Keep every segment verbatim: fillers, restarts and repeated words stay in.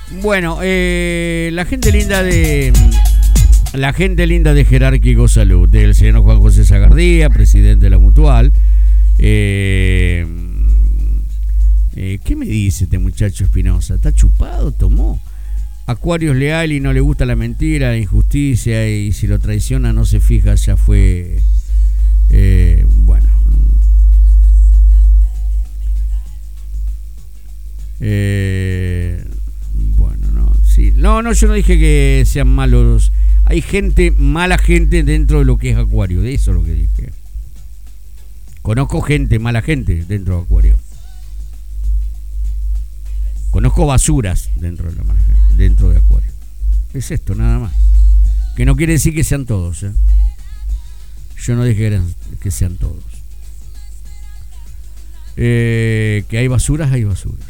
Bueno, eh, la gente linda de la gente linda de Jerárquico Salud, del señor Juan José Sagardía, presidente de la Mutual. Eh, eh, ¿Qué me dice este muchacho Espinosa? ¿Está chupado? ¿Tomó? Acuario es leal y no le gusta la mentira, la injusticia, y si lo traiciona no se fija, ya fue. Eh, bueno. Eh, bueno, no, sí. No, no, yo no dije que sean malos. Hay gente, mala gente dentro de lo que es Acuario, de eso es lo que dije. Conozco gente, mala gente dentro de Acuario. Conozco basuras dentro de la mala gente, dentro de Acuario. Es esto, nada más. Que no quiere decir que sean todos, ¿eh? Yo no dije que, eran, que sean todos. Eh, que hay basuras, hay basuras.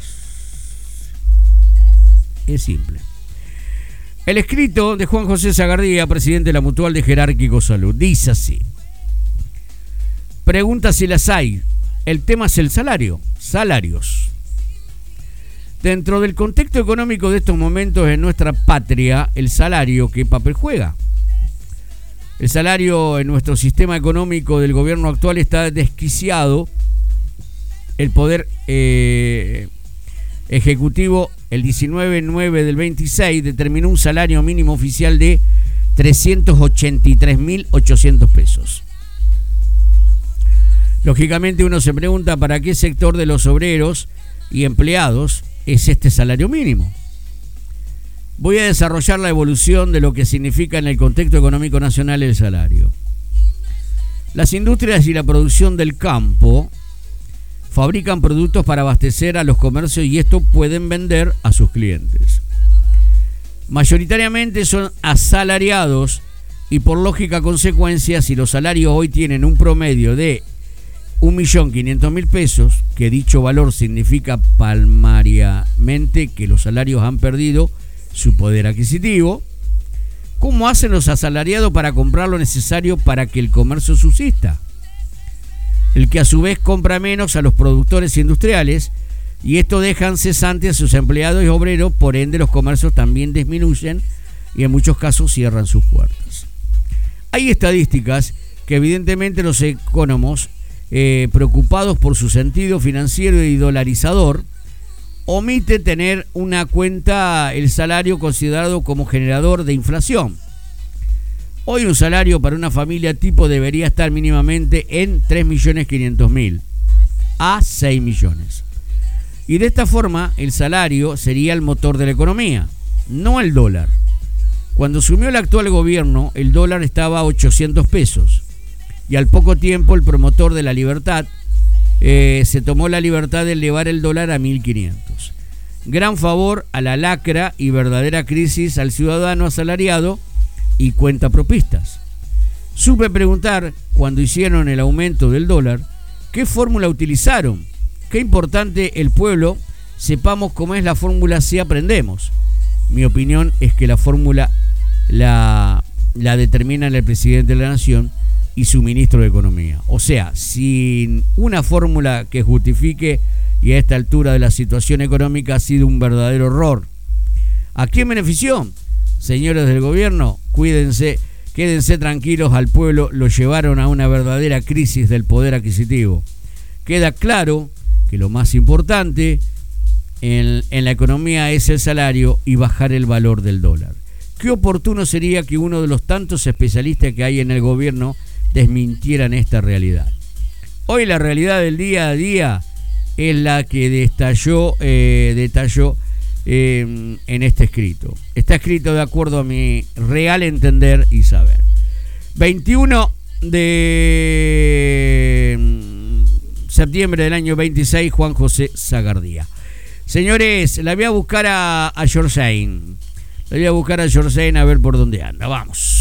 Es simple. El escrito de Juan José Sagardía, presidente de la Mutual de Jerárquico Salud, dice así. Pregunta si las hay. El tema es el salario. Salarios. Dentro del contexto económico de estos momentos en nuestra patria, el salario, ¿qué papel juega? El salario en nuestro sistema económico del gobierno actual está desquiciado. El poder eh, ejecutivo, el diecinueve nueve del veintiséis, determinó un salario mínimo oficial de trescientos ochenta y tres mil ochocientos pesos. Lógicamente uno se pregunta para qué sector de los obreros y empleados es este salario mínimo. Voy a desarrollar la evolución de lo que significa en el contexto económico nacional el salario. Las industrias y la producción del campo fabrican productos para abastecer a los comercios y esto pueden vender a sus clientes. Mayoritariamente son asalariados y por lógica consecuencia, si los salarios hoy tienen un promedio de un millón quinientos mil pesos, que dicho valor significa palmariamente que los salarios han perdido su poder adquisitivo, ¿cómo hacen los asalariados para comprar lo necesario para que el comercio subsista? El que a su vez compra menos a los productores industriales, y esto dejan cesantes a sus empleados y obreros, por ende los comercios también disminuyen y en muchos casos cierran sus puertas. Hay estadísticas que evidentemente los economos, eh, preocupados por su sentido financiero y dolarizador, omite tener una cuenta el salario considerado como generador de inflación. Hoy un salario para una familia tipo debería estar mínimamente en tres millones quinientos mil a seis millones. Y de esta forma el salario sería el motor de la economía, no el dólar. Cuando asumió el actual gobierno, el dólar estaba a ochocientos pesos y al poco tiempo el promotor de la libertad eh, se tomó la libertad de elevar el dólar a mil quinientos. Gran favor a la lacra y verdadera crisis al ciudadano asalariado y cuentapropistas. Supe preguntar, cuando hicieron el aumento del dólar, ¿qué fórmula utilizaron? Qué importante el pueblo sepamos cómo es la fórmula si aprendemos. Mi opinión es que la fórmula la, la determinan el presidente de la nación y su ministro de Economía. O sea, sin una fórmula que justifique, y a esta altura de la situación económica ha sido un verdadero error. ¿A quién benefició? Señores del gobierno, cuídense, quédense tranquilos, al pueblo lo llevaron a una verdadera crisis del poder adquisitivo. Queda claro que lo más importante en, en la economía es el salario y bajar el valor del dólar. Qué oportuno sería que uno de los tantos especialistas que hay en el gobierno desmintieran esta realidad. Hoy la realidad del día a día es la que detalló, eh, detalló eh, en este escrito. Está escrito de acuerdo a mi real entender y saber. veintiuno de septiembre del año veintiséis, Juan José Sagardía. Señores, la voy a buscar a, a Jorgein. La voy a buscar a Jorgein a ver por dónde anda. Vamos.